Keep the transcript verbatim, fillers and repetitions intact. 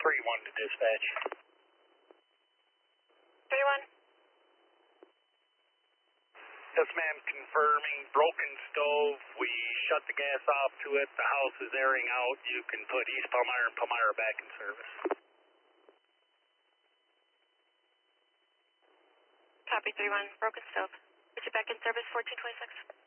three one to dispatch. three one. Yes, ma'am, confirming broken stove. We shut the gas off to it. The house is airing out. You can put East Palmyra and Palmyra back in service. Copy three one. Broken stove. Put you back in service fourteen twenty-six.